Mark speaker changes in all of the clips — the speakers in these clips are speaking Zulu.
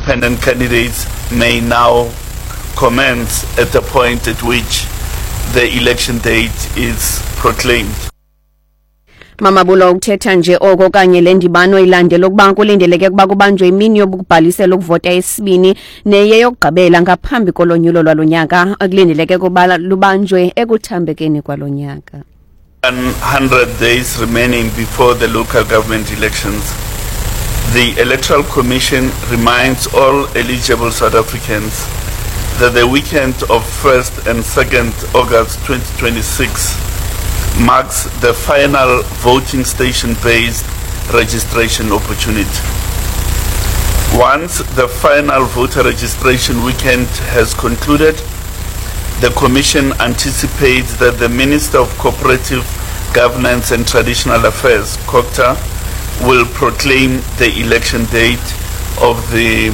Speaker 1: independent candidates may now commence at the point at which the election date is proclaimed.
Speaker 2: Mamabulo uthetha nje oko kanye le ndibano ilandela ukuba kulindeleke kuba kubanjwe imini yokubhalisela ukuvota yesibini neye yokugqibela ngaphambi kolonyulo lwalonyaka akulindeleke kuba lubanjwe ekuthambekeni kwalonyaka.
Speaker 1: 100 days remaining before the local government elections. The Electoral Commission reminds all eligible South Africans that the weekend of 1st and 2nd August 2026 marks the final voting station-based registration opportunity. Once the final voter registration weekend has concluded, the Commission anticipates that the Minister of Cooperative Governance and Traditional Affairs, COGTA, will proclaim the election date of the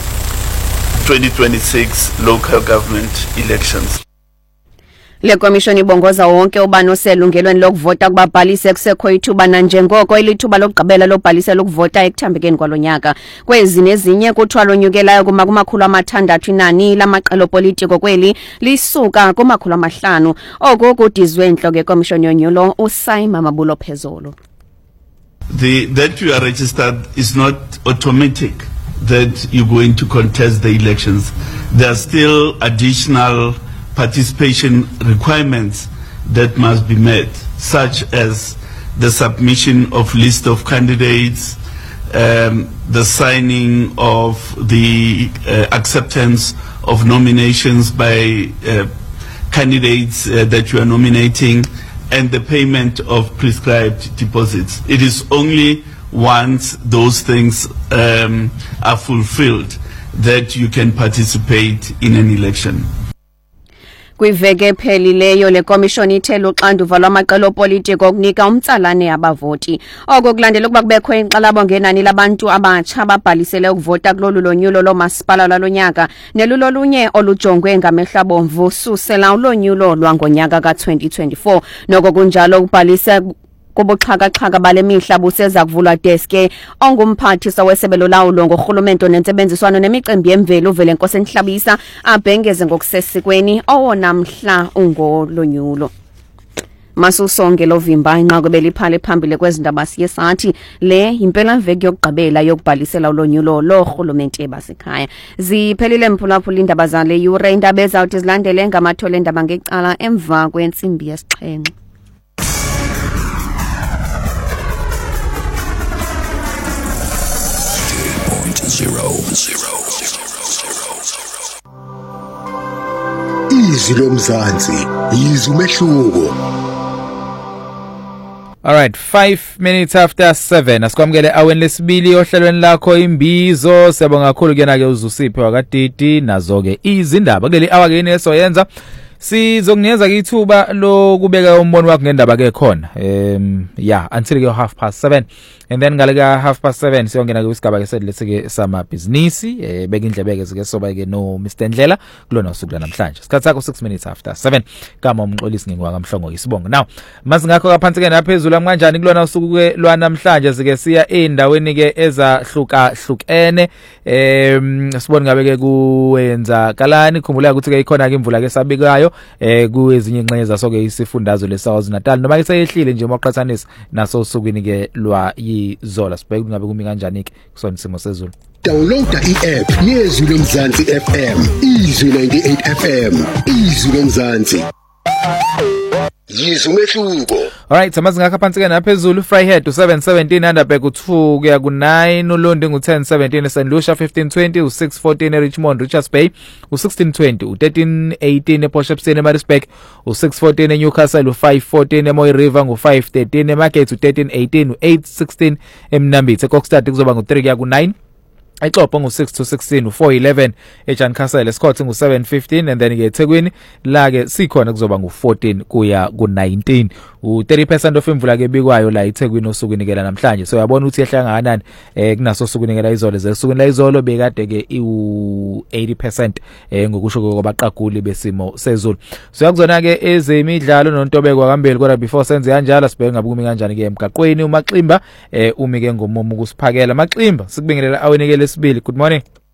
Speaker 1: 2026 local government elections.
Speaker 2: Le commission ibongoza wonke ubani selungelweni lokuvota kubabhalise kusekho ithuba nanjengoko ilithuba lokugqibela lobhalisela ukuvota ekuthambekeni kwalonyaka. Kwezi nezinye kuthiwa lonyukelayo kumakhulu amathandathu inani lamaqela politiko kweli lisuka kumakhulu amahlanu. Oko kudizwe inhloko yekomishoni yonyulo uSaima Mabulo Phezolo.
Speaker 1: That you are registered is not automatic that you're going to contest the elections. There are still additional participation requirements that must be met, such as the submission of list of candidates, the signing of the acceptance of nominations by candidates that you are nominating, and the payment of prescribed deposits. It is only once those things are fulfilled that you can participate in an election.
Speaker 2: Kwiveke phelileyo le commission ithela uxanduva lwamaqela politiko okunika umtsalane abavoti. Oko kulandela ukuba kubekho inqalabo ngenani labantu abatsha ababhalisele ukuvota kulolu lonyulo lomasipala lwalonyaka nelulolunye olujongwe ngamehlo abomvu susela ulonyulo lwangonyaka ka2024. Noko kunjalo ukubhalisa kubuxhaka-xhaka bale mihla buseza kuvulwa deske ongumphathisa wesebelo lawulo ngorhulumente nensebenziswano nemicimbi yemvelo uVelenkosi Nhlabisa abhengeze ngokusesikweni owona mhla ungolonyulo. Masusonke lovimba inqako beliphale phambili kwezindaba siye sathi le impela veki yokugqibela yokubhalisela ulonyulo lorhulumente basekhaya. Ziphelile mphulaphula indaba zale yure indaba ezawuthi zilandele ngamathole endaba ngecala emva kwensimbi yesixhenxe.
Speaker 3: Izwi lomzansi yizwi umehluko.
Speaker 4: All right, 5 minutes after 7 asikwamukele aweni lesibili ohlelweni lakho imbizo. Siyabonga kakhulu kena ke uzusiphe wakadidi nazo ke izindaba kuleli hour ke nesoyenza sizokunikeza ke ithuba lokubeka umbono wakho ngendaba ke khona until ke 7:30 and then ngale ka 7:30 siyongena ke isigaba ke sedletseke sama business beka indlebe ke zike soba ke no Mr Ndlela kulona usuku la namhlanje isikhathi sakho 6 minutes after 7 kama umxolisi ngingwa kamhlongo isibongo. Now mazingakho kaphansi ke naphezulu kanjani kulona usuku ke lwa namhlanje sike siya endaweni ke ezahlukahlukene sibone ngabe ke kuwenza kalani. Khumbula ukuthi ke ikhona ke imvula ke sabikayo kuezinye ingxenye zasoke isifundazwe leSouth Natal noma iseyehlile nje maqhathanisa naso usukwini ke lwa yizola sibheke kungabe kumi kanjani ke kusona isimo sezulu.
Speaker 3: Downloada i-app yezwi lomzansi FM izwi 98 FM izwi lomzansi yizwi umehluko.
Speaker 4: Alright, samazingakho phansi ke naphezulu. Fryhead u717 Underberg u2 kuya ku9 uLondi ngu1017 St Lucia 1520 u614 eRichmond Richards Bay u1620 u1318 ePortshepstone eMaritzburg u614 eNewcastle u514 eMoy River ngu513 eMarket u1318 u816 eMnambithi eKokstad kuzoba ngu3 kuya ku9 eXhopho ngu6 to 16 u411 eJancastle eScott ngu715 and then ke eThekwini la ke sikhona kuzoba ngu14 kuya ku19 u30% of imvula ke bikwayo la eThekwini osukunikela namhlanje. So uyabona ukuthi yehla kangakanani kunaso osukunikela izolo zesukwini la izolo bekade ke u80% ngokusho kwabaqaquli besimo sezulu. So yakuzona ke ezemidlalo nontobeko kambeli kodwa before senze kanjalo sibheke ngabe kumi kanjani ke emgaqweni uMaximba umi ke ngomumo kusiphakela Maximba sikubingelela awenike lesibili. Good morning.